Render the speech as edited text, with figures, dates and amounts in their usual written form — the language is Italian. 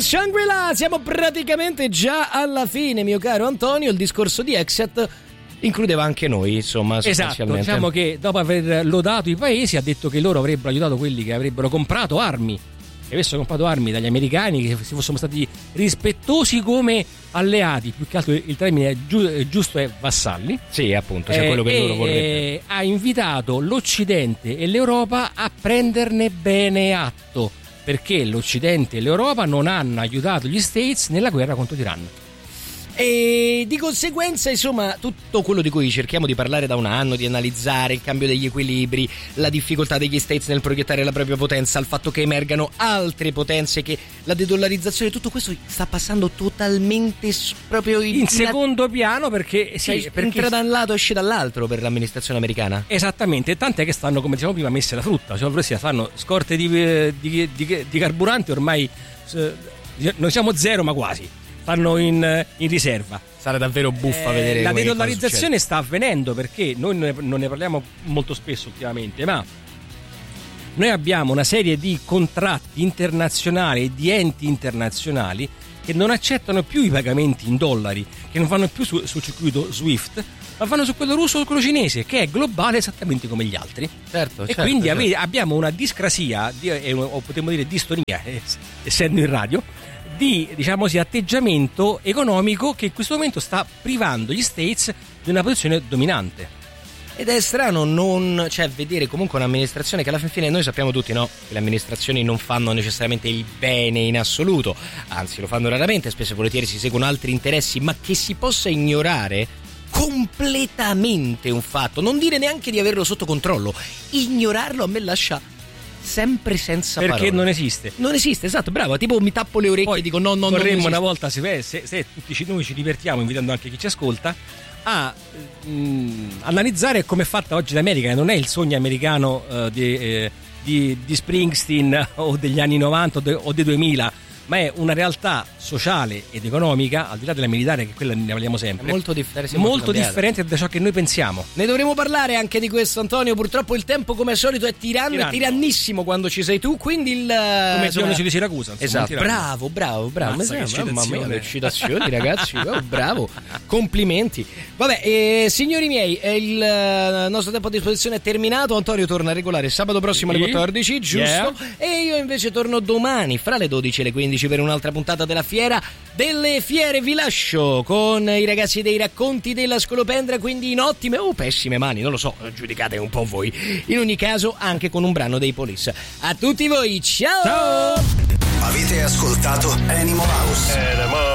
Shangri-La, siamo praticamente già alla fine, mio caro Antonio. Il discorso di Exit includeva anche noi, insomma, esatto. Diciamo che dopo aver lodato i paesi ha detto che loro avrebbero aiutato quelli che avrebbero comprato armi, che avessero comprato armi dagli americani, che si fossero stati rispettosi come alleati, più che altro il termine giusto è vassalli. Sì, appunto, cioè quello che loro vorrebbero. Ha invitato l'Occidente e l'Europa a prenderne bene atto, perché l'Occidente e l'Europa non hanno aiutato gli States nella guerra contro l'Iran. E di conseguenza, insomma, tutto quello di cui cerchiamo di parlare da un anno, di analizzare il cambio degli equilibri, la difficoltà degli States nel proiettare la propria potenza, il fatto che emergano altre potenze, che la dedollarizzazione, tutto questo sta passando totalmente proprio in secondo piano, perché entra da un lato e esce dall'altro per l'amministrazione americana. Esattamente, tant'è che stanno, come dicevamo prima, messe la frutta, cioè fanno scorte di carburante, ormai non siamo zero ma quasi. Stanno in riserva. Sarà davvero buffa vedere la dedollarizzazione sta avvenendo, perché noi non ne parliamo molto spesso ultimamente, ma noi abbiamo una serie di contratti internazionali e di enti internazionali che non accettano più i pagamenti in dollari, che non fanno più sul circuito SWIFT, ma fanno su quello russo o quello cinese, che è globale esattamente come gli altri. Certo, e quindi abbiamo una discrasia, o potremmo dire distonia, essendo in radio, di, diciamo così, atteggiamento economico che in questo momento sta privando gli States di una posizione dominante. Ed è strano vedere comunque un'amministrazione che alla fine noi sappiamo tutti, no? Che le amministrazioni non fanno necessariamente il bene in assoluto, anzi lo fanno raramente, spesso e volentieri si seguono altri interessi, ma che si possa ignorare completamente un fatto, non dire neanche di averlo sotto controllo, ignorarlo a me lascia sempre senza perché parole. Non esiste, esatto, bravo, tipo mi tappo le orecchie e dico no, vorremmo una volta, se tutti noi ci divertiamo, invitando anche chi ci ascolta a analizzare come è fatta oggi l'America, che non è il sogno americano di Springsteen o degli anni 90 o dei 2000, ma è una realtà sociale ed economica, al di là della militare, che quella ne parliamo sempre, è molto differente da ciò che noi pensiamo. Ne dovremo parlare anche di questo, Antonio. Purtroppo il tempo, come al solito, è tirannissimo quando ci sei tu, quindi come Dioniso di Siracusa, esatto, bravo. Mamma mia, le citazioni, ragazzi, bravo, complimenti. Vabbè, signori miei, il nostro tempo a disposizione è terminato. Antonio torna a regolare sabato prossimo alle 14, giusto? Yeah. E io invece torno domani fra le 12 e le 15 per un'altra puntata della Fiera delle Fiere. Vi lascio con i ragazzi dei Racconti della Scolopendra, quindi in ottime o pessime mani, non lo so, giudicate un po' voi. In ogni caso anche con un brano dei Police. A tutti voi, ciao! Avete ascoltato Animal House.